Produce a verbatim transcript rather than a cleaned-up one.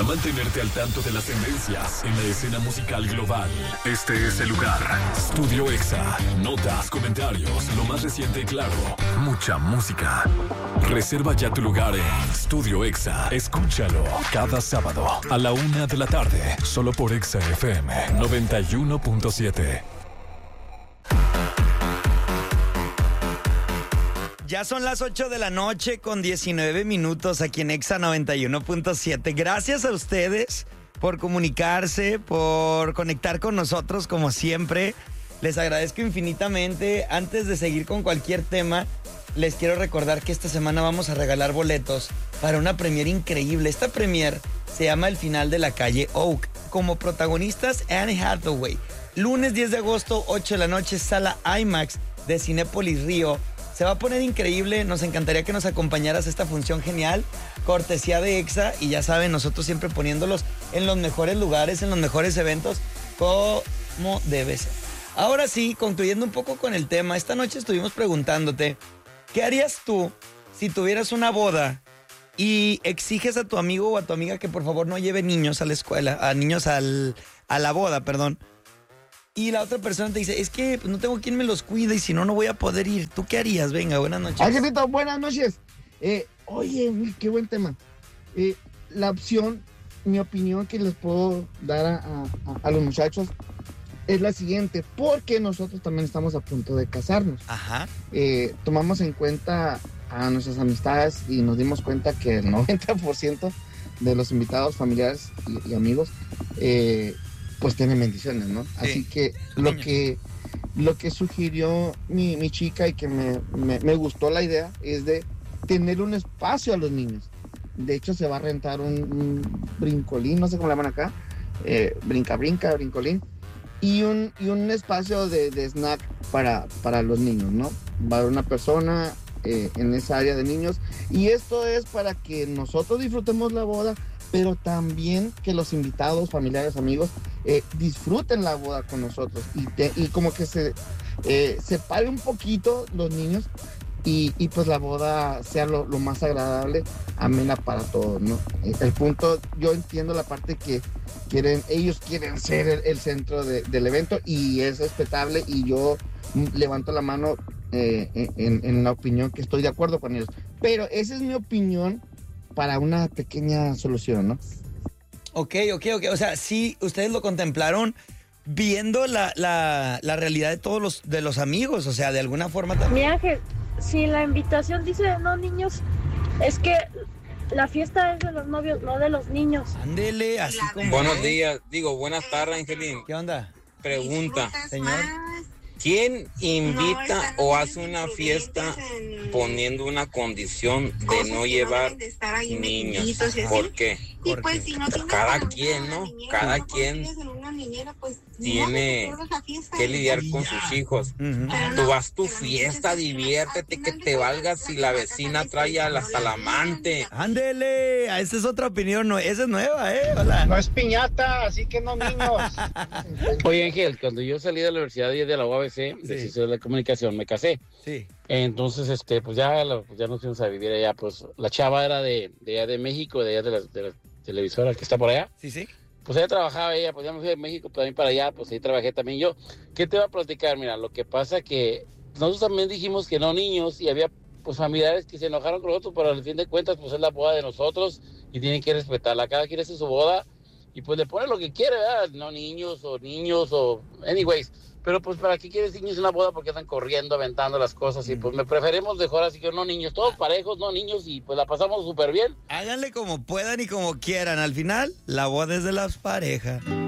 mantenerte al tanto de las tendencias en la escena musical global. Este es el lugar. Studio Exa. Notas, comentarios, lo más reciente y claro. Mucha música. Reserva ya tu lugar en Studio Exa. Escúchalo cada sábado a la una de la tarde. Solo por Exa F M noventa y uno punto siete. Ya son las ocho de la noche con diecinueve minutos aquí en Exa noventa y uno punto siete. Gracias a ustedes por comunicarse, por conectar con nosotros como siempre. Les agradezco infinitamente. Antes de seguir con cualquier tema, les quiero recordar que esta semana vamos a regalar boletos para una premiere increíble. Esta premiere se llama El final de la calle Oak. Como protagonistas, Anne Hathaway. Lunes diez de agosto, ocho de la noche, sala IMAX de Cinépolis Río. Se va a poner increíble, nos encantaría que nos acompañaras a esta función genial, cortesía de Exa, y ya saben, nosotros siempre poniéndolos en los mejores lugares, en los mejores eventos, como debe ser. Ahora sí, concluyendo un poco con el tema, esta noche estuvimos preguntándote, ¿qué harías tú si tuvieras una boda y exiges a tu amigo o a tu amiga que por favor no lleve niños a la escuela, a niños al, a la boda, perdón? Y la otra persona te dice, es que pues, no tengo quien me los cuide y si no, no voy a poder ir. ¿Tú qué harías? Venga, buenas noches. Angelito, buenas noches. Eh, oye, qué buen tema. Eh, la opción, mi opinión que les puedo dar a, a, a los muchachos es la siguiente, porque nosotros también estamos a punto de casarnos. Ajá. Eh, tomamos en cuenta a nuestras amistades y nos dimos cuenta que el noventa por ciento de los invitados familiares y, y amigos eh, pues tienen bendiciones, ¿no? Sí. Así que lo que lo que sugirió mi, mi chica y que me, me, me gustó la idea es de tener un espacio a los niños. De hecho, se va a rentar un, un brincolín, no sé cómo le llaman acá, eh, brinca, brinca, brincolín, y un, y un espacio de, de snack para, para los niños, ¿no? Va a haber una persona eh, en esa área de niños, y esto es para que nosotros disfrutemos la boda, pero también que los invitados, familiares, amigos, eh, disfruten la boda con nosotros y, te, y como que se eh, separe un poquito los niños y, y pues la boda sea lo, lo más agradable, amena para todos, ¿no? El punto, yo entiendo la parte que quieren, ellos quieren ser el, el centro de, del evento y es respetable y yo levanto la mano eh, en, en la opinión que estoy de acuerdo con ellos, pero esa es mi opinión para una pequeña solución, ¿no? Ok, ok, ok. O sea, sí, ustedes lo contemplaron viendo la, la, la realidad de todos los, de los amigos, o sea, de alguna forma también. Mi Ángel, si la invitación dice no niños, es que la fiesta es de los novios, no de los niños. Ándele, así como... Buenos días, digo, buenas tardes, Angelín. ¿Qué onda? Pregunta, señor. ¿quién invita o hace una fiesta poniendo una condición de no llevar niños? ¿Por qué? Pues, si no cada quien, ¿no? Cada quien niñera, pues, tiene que lidiar con sus hijos. Uh-huh. Tú vas tu fiesta, diviértete, que te valga si la vecina trae a la salamante. Ándele, esa es otra opinión, no, esa es nueva, ¿eh? Hola. No es piñata, así que no niños. Oye, Ángel, cuando yo salí de la universidad y de la U A B C, sí. de Ciencias de la Comunicación, me casé. Sí. Entonces, este, pues ya, pues ya nos fuimos a vivir allá, pues la chava era de, de allá de México, de allá de la, de la televisora que está por allá. Sí, sí. Pues allá trabajaba ella, pues ya me fui de México, también para allá, pues ahí trabajé también yo. ¿Qué te va a platicar? Mira, lo que pasa que nosotros también dijimos que no niños y había pues familiares que se enojaron con nosotros, pero al fin de cuentas pues es la boda de nosotros y tienen que respetarla. Cada quien hace su boda y pues le pone lo que quiere, ¿verdad? No niños o niños o anyways. Pero pues ¿para qué quieres niños en una boda? Porque andan corriendo, aventando las cosas y pues me preferimos mejor así que no niños, todos parejos, no niños y pues la pasamos súper bien. Háganle como puedan y como quieran, al final la boda es de las parejas.